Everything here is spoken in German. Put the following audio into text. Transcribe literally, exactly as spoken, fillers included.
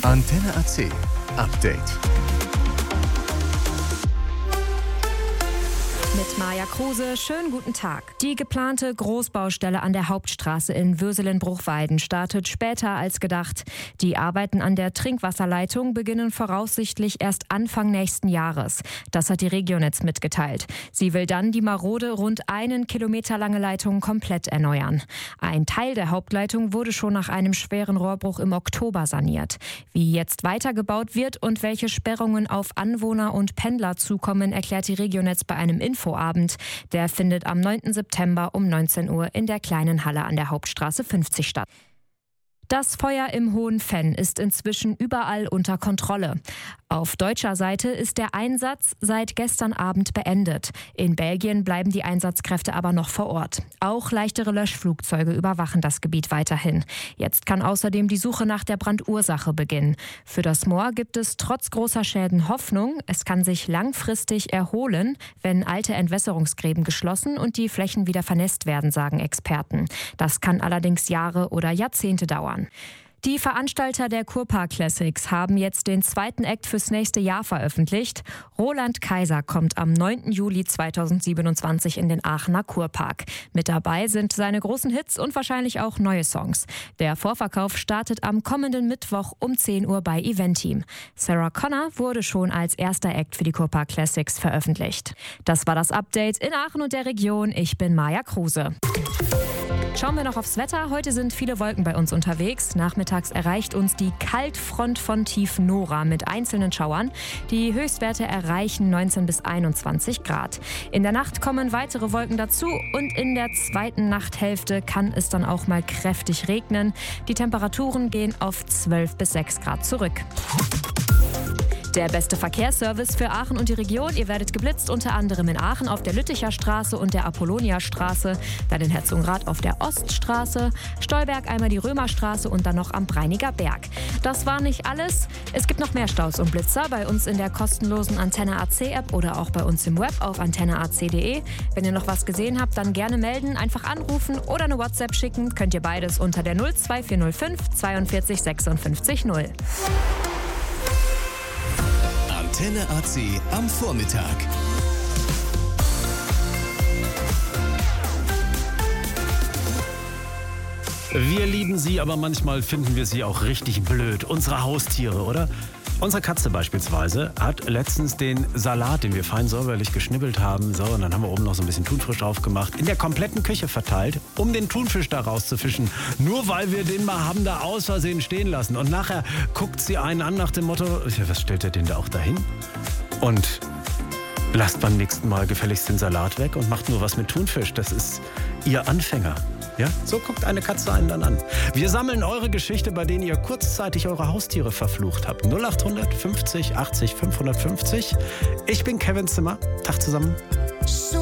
Antenne A C Update. Mit Maja Kruse, schönen guten Tag. Die geplante Großbaustelle an der Hauptstraße in Würselen-Bruchweiden startet später als gedacht. Die Arbeiten an der Trinkwasserleitung beginnen voraussichtlich erst Anfang nächsten Jahres. Das hat die Regionetz mitgeteilt. Sie will dann die marode, rund einen Kilometer lange Leitung komplett erneuern. Ein Teil der Hauptleitung wurde schon nach einem schweren Rohrbruch im Oktober saniert. Wie jetzt weitergebaut wird und welche Sperrungen auf Anwohner und Pendler zukommen, erklärt die Regionetz bei einem Infoabend. Der findet am neunten September um neunzehn Uhr in der kleinen Halle an der Hauptstraße fünfzig statt. Das Feuer im Hohen Venn ist inzwischen überall unter Kontrolle. Auf deutscher Seite ist der Einsatz seit gestern Abend beendet. In Belgien bleiben die Einsatzkräfte aber noch vor Ort. Auch leichtere Löschflugzeuge überwachen das Gebiet weiterhin. Jetzt kann außerdem die Suche nach der Brandursache beginnen. Für das Moor gibt es trotz großer Schäden Hoffnung. Es kann sich langfristig erholen, wenn alte Entwässerungsgräben geschlossen und die Flächen wieder vernässt werden, sagen Experten. Das kann allerdings Jahre oder Jahrzehnte dauern. Die Veranstalter der Kurpark Classics haben jetzt den zweiten Act fürs nächste Jahr veröffentlicht. Roland Kaiser kommt am neunten Juli zweitausendsiebenundzwanzig in den Aachener Kurpark. Mit dabei sind seine großen Hits und wahrscheinlich auch neue Songs. Der Vorverkauf startet am kommenden Mittwoch um zehn Uhr bei Eventeam. Sarah Connor wurde schon als erster Act für die Kurpark Classics veröffentlicht. Das war das Update in Aachen und der Region. Ich bin Maja Kruse. Schauen wir noch aufs Wetter. Heute sind viele Wolken bei uns unterwegs. Nachmittags erreicht uns die Kaltfront von Tief Nora mit einzelnen Schauern. Die Höchstwerte erreichen neunzehn bis einundzwanzig Grad. In der Nacht kommen weitere Wolken dazu und in der zweiten Nachthälfte kann es dann auch mal kräftig regnen. Die Temperaturen gehen auf zwölf bis sechs Grad zurück. Der beste Verkehrsservice für Aachen und die Region. Ihr werdet geblitzt, unter anderem in Aachen auf der Lütticher Straße und der Apollonia-Straße, dann in Herzogenrath auf der Oststraße, Stolberg einmal die Römerstraße und dann noch am Breiniger Berg. Das war nicht alles. Es gibt noch mehr Staus und Blitzer bei uns in der kostenlosen Antenne A C App oder auch bei uns im Web auf antenne a c punkt de. Wenn ihr noch was gesehen habt, dann gerne melden, einfach anrufen oder eine WhatsApp schicken. Könnt ihr beides unter der null zwei vier null fünf zweiundvierzig sechsundfünfzig null. Antenne A C am Vormittag. Wir lieben sie, aber manchmal finden wir sie auch richtig blöd. Unsere Haustiere, oder? Unsere Katze beispielsweise hat letztens den Salat, den wir fein säuberlich geschnibbelt haben, so, und dann haben wir oben noch so ein bisschen Thunfisch drauf gemacht, in der kompletten Küche verteilt, um den Thunfisch da rauszufischen. Nur weil wir den mal haben da aus Versehen stehen lassen. Und nachher guckt sie einen an nach dem Motto, was stellt der denn da auch dahin? Und lasst beim nächsten Mal gefälligst den Salat weg und macht nur was mit Thunfisch. Das ist ihr Anfänger. Ja, so guckt eine Katze einen dann an. Wir sammeln eure Geschichte, bei denen ihr kurzzeitig eure Haustiere verflucht habt. null acht fünfzig achtzig fünfhundertfünfzig. Ich bin Kevin Zimmer. Tag zusammen.